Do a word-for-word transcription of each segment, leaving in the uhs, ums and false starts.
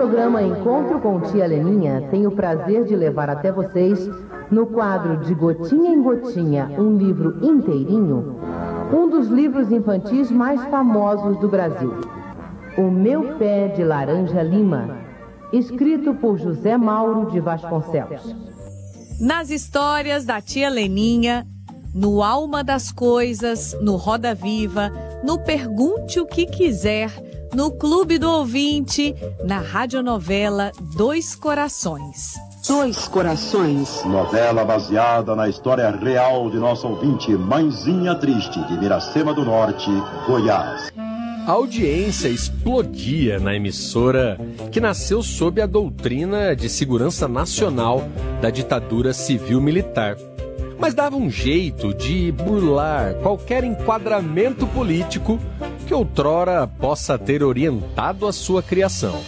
programa Encontro com Tia Leninha, tenho o prazer de levar até vocês, no quadro De Gotinha em Gotinha, um livro inteirinho, um dos livros infantis mais famosos do Brasil, O Meu Pé de Laranja Lima, escrito por José Mauro de Vasconcelos. Nas histórias da Tia Leninha, no Alma das Coisas, no Roda Viva, no Pergunte o que Quiser, no Clube do Ouvinte, na radionovela Dois Corações. Dois Corações. Novela baseada na história real de nosso ouvinte Mãezinha Triste, de Miracema do Norte, Goiás. A audiência explodia na emissora que nasceu sob a doutrina de segurança nacional da ditadura civil-militar, mas dava um jeito de burlar qualquer enquadramento político que outrora possa ter orientado a sua criação.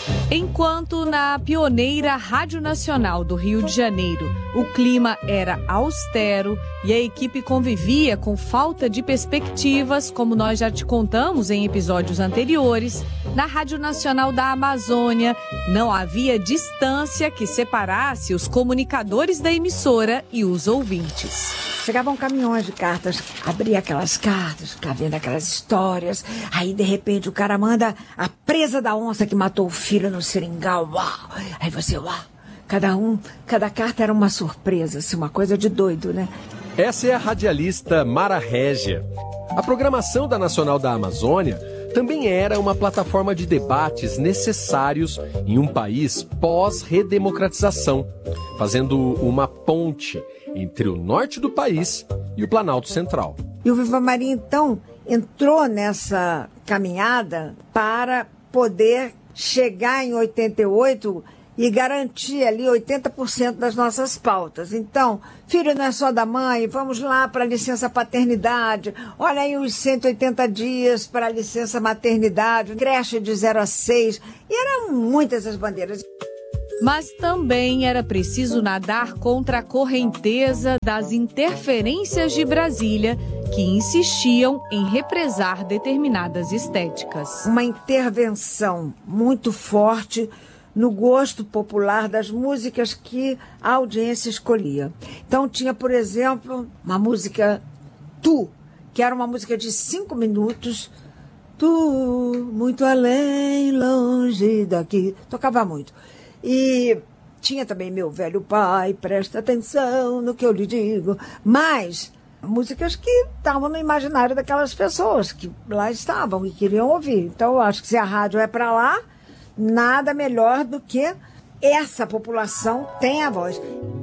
Enquanto na pioneira Rádio Nacional do Rio de Janeiro o clima era austero e a equipe convivia com falta de perspectivas, como nós já te contamos em episódios anteriores, na Rádio Nacional da Amazônia não havia distância que separasse os comunicadores da emissora e os ouvintes. Chegavam caminhões de cartas, abria aquelas cartas, ficava vendo aquelas histórias. Aí, de repente, o cara manda a presa da onça que matou o filho no seringal. Uau! Aí você, uau! Cada um, cada carta era uma surpresa, assim, uma coisa de doido, né? Essa é a radialista Mara Régia. A programação da Nacional da Amazônia também era uma plataforma de debates necessários em um país pós-redemocratização, fazendo uma ponte entre o norte do país e o Planalto Central. E o Viva Maria, então, entrou nessa caminhada para poder chegar em oitenta e oito e garantir ali oitenta por cento das nossas pautas. Então, filho não é só da mãe, vamos lá para a licença paternidade, olha aí os cento e oitenta dias para a licença maternidade, creche de zero a seis, e eram muitas as bandeiras. Mas também era preciso nadar contra a correnteza das interferências de Brasília, que insistiam em represar determinadas estéticas. Uma intervenção muito forte no gosto popular das músicas que a audiência escolhia. Então tinha, por exemplo, uma música Tu, que era uma música de cinco minutos. Tu, muito além, longe daqui. Tocava muito. E tinha também Meu Velho Pai, Presta Atenção no que eu lhe digo. Mas músicas que estavam no imaginário daquelas pessoas que lá estavam e queriam ouvir. Então eu acho que se a rádio é para lá, nada melhor do que essa população tem a voz.